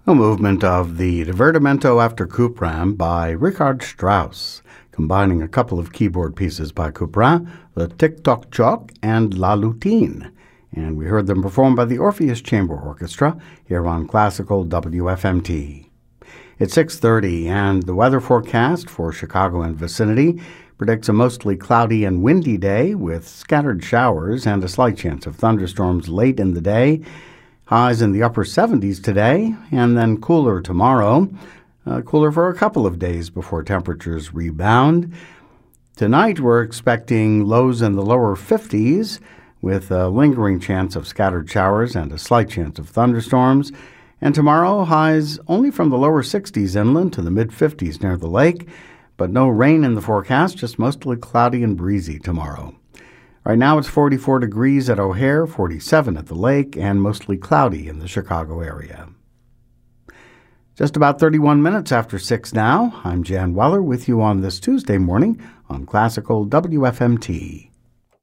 A movement of the Divertimento after Couperin by Richard Strauss, combining a couple of keyboard pieces by Couperin, the Tick-Tock-Chock and La Lutine. And we heard them performed by the Orpheus Chamber Orchestra here on Classical WFMT. It's 6:30, and the weather forecast for Chicago and vicinity predicts a mostly cloudy and windy day with scattered showers and a slight chance of thunderstorms late in the day. Highs in the upper 70s today, and then cooler tomorrow. Cooler for a couple of days before temperatures rebound. Tonight we're expecting lows in the lower 50s with a lingering chance of scattered showers and a slight chance of thunderstorms. And tomorrow, highs only from the lower 60s inland to the mid-50s near the lake, but no rain in the forecast, just mostly cloudy and breezy tomorrow. Right now it's 44 degrees at O'Hare, 47 at the lake, and mostly cloudy in the Chicago area. Just about 31 minutes after 6 now. I'm Jan Weller with you on this Tuesday morning on Classical WFMT.